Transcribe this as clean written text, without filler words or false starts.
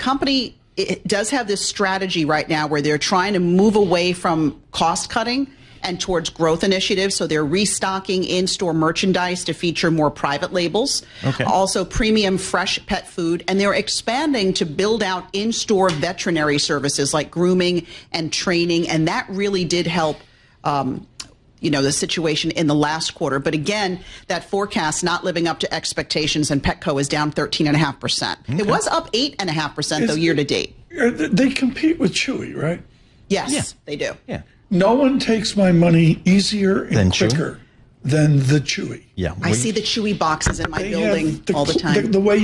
company does have this strategy right now where they're trying to move away from cost cutting and towards growth initiatives. So they're restocking in-store merchandise to feature more private labels, also premium fresh pet food, and they're expanding to build out in-store veterinary services like grooming and training, and that really did help the situation in the last quarter. But again, that forecast not living up to expectations, and Petco is down 13.5%. It was up 8.5% though year to date. They compete with Chewy, right? Yes, they do. Yeah. No one takes my money easier and quicker than the Chewy. Yeah. I see the Chewy boxes in my building all the time. The way